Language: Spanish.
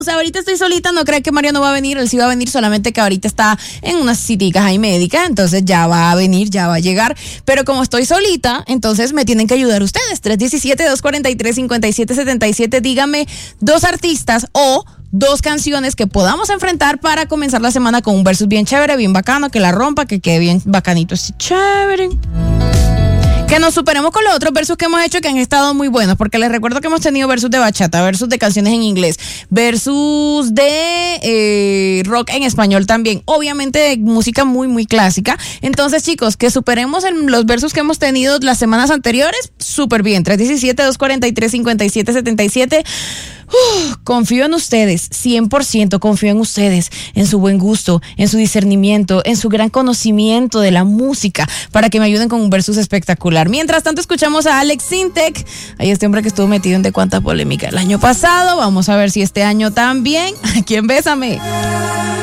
O sea, ahorita estoy solita, no cree que Mario no va a venir, él sí va a venir, solamente que ahorita está en unas citicas ahí médicas, entonces ya va a venir, ya va a llegar, pero como estoy solita, entonces me tienen que ayudar ustedes, 317-243-5777, díganme 2 artistas o 2 canciones que podamos enfrentar para comenzar la semana con un versus bien chévere, bien bacano, que la rompa, que quede bien bacanito, así chévere. Que nos superemos con los otros versus que hemos hecho que han estado muy buenos, porque les recuerdo que hemos tenido versus de bachata, versus de canciones en inglés, versus de rock en español también, obviamente de música muy muy clásica. Entonces, chicos, que superemos en los versus que hemos tenido las semanas anteriores, súper bien. 317-243-5777. Confío en ustedes, 100% confío en ustedes, en su buen gusto, en su discernimiento, en su gran conocimiento de la música, para que me ayuden con un versus espectacular. Mientras tanto, escuchamos a Alex Sintek, ahí este hombre que estuvo metido en de cuánta polémica el año pasado. Vamos a ver si este año también. ¿A quién bésame?